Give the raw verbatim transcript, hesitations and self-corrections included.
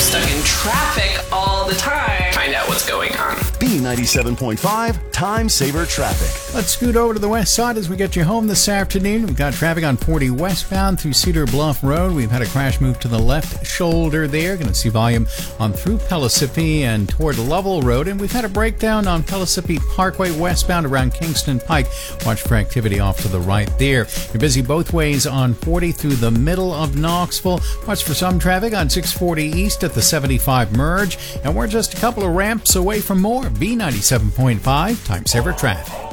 stuck in traffic all the time. Find out what's going on. B ninety-seven point five, Time Saver Traffic. Let's scoot over to the west side as we get you home this afternoon. We've got traffic on forty westbound through Cedar Bluff Road. We've had a crash move to the left shoulder there. Going to see volume on through Pellissippi and toward Lovell Road. And we've had a breakdown on Pellissippi Parkway westbound around Kingston Pike. Watch for activity off to the right there. You're busy both ways on forty through the middle of Knoxville. Watch for some traffic on six forty east at the seventy-five merge. And we're just a couple of ramps away from more. B ninety-seven point five, Time Saver Traffic.